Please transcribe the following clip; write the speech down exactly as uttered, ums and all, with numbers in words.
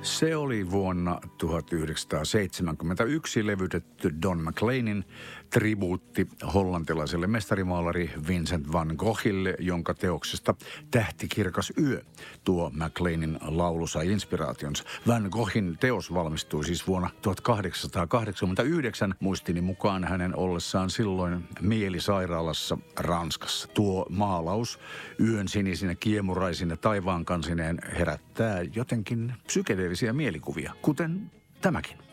Se oli vuonna tuhatyhdeksänsataaseitsemänkymmentäyksi levytetty Don McLeanin tribuutti hollantilaiselle mestarimaalari Vincent van Goghille, jonka teoksesta Tähtikirkas yö tuo McLeanin laulu sai inspiraationsa. Van Goghin teos valmistui siis vuonna tuhatkahdeksansataakahdeksankymmentäyhdeksän, muistini mukaan hänen ollessaan silloin mielisairaalassa Ranskassa. Tuo maalaus yön sinisinä kiemuraisina taivaan kansineen herättää jotenkin psykedeellisiä mielikuvia, kuten tämäkin.